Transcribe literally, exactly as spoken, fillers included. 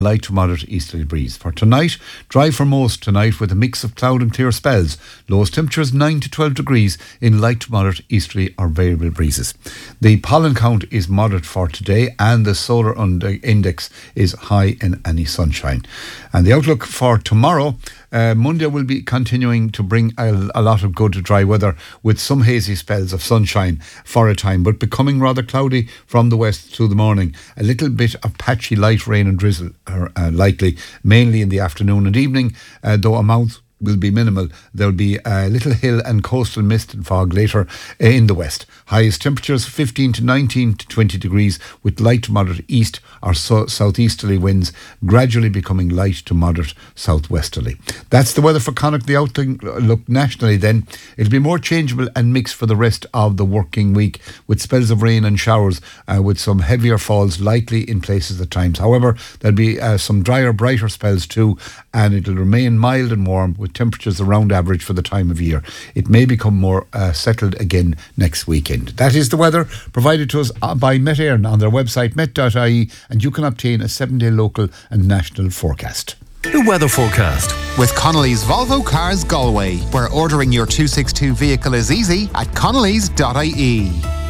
Light to moderate easterly breeze. For tonight, dry for most tonight with a mix of cloud and clear spells. Lowest temperatures nine to twelve degrees in light to moderate easterly or variable breezes. The pollen count is moderate for today and the solar index is high in any sunshine. And the outlook for tomorrow, Uh, Monday will be continuing to bring a, a lot of good dry weather with some hazy spells of sunshine for a time, but becoming rather cloudy from the west through the morning. A little bit of patchy light rain and drizzle are uh, likely, mainly in the afternoon and evening, uh, though amounts will be minimal. There will be a little hill and coastal mist and fog later uh, in the west. Highest temperatures fifteen to nineteen to twenty degrees with light to moderate east or so- southeasterly winds gradually becoming light to moderate southwesterly. That's the weather for Connacht. The outlook nationally then, it'll be more changeable and mixed for the rest of the working week with spells of rain and showers uh, with some heavier falls likely in places at times. However, there'll be uh, some drier, brighter spells too, and it'll remain mild and warm with temperatures around average for the time of year. It may become more uh, settled again next weekend. That is the weather provided to us by Met Éireann on their website met dot I E, and you can obtain a seven-day local and national forecast. The weather forecast with Connolly's Volvo Cars Galway, where ordering your two sixty-two vehicle is easy at connellys dot I E.